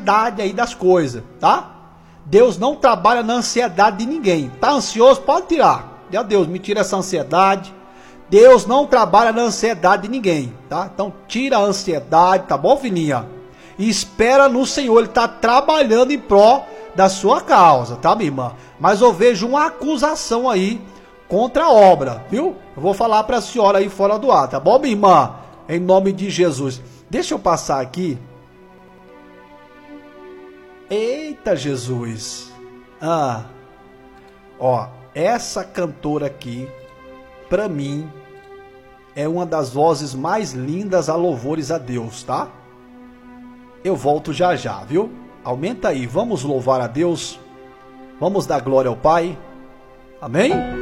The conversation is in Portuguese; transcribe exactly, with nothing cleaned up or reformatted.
ansiedade aí das coisas, tá? Deus não trabalha na ansiedade de ninguém. Tá ansioso? Pode tirar. Meu Deus, me tira essa ansiedade. Deus não trabalha na ansiedade de ninguém, tá? Então tira a ansiedade, tá bom, filhinha? E espera no Senhor, Ele está trabalhando em prol da sua causa, tá, minha irmã? Mas eu vejo uma acusação aí contra a obra, viu? Eu vou falar para a senhora aí fora do ar, tá bom, minha irmã? Em nome de Jesus. Deixa eu passar aqui. Eita, Jesus. Ah, ó, essa cantora aqui, para mim, é uma das vozes mais lindas a louvores a Deus, tá? Eu volto já já, viu? Aumenta aí, vamos louvar a Deus. Vamos dar glória ao Pai. Amém?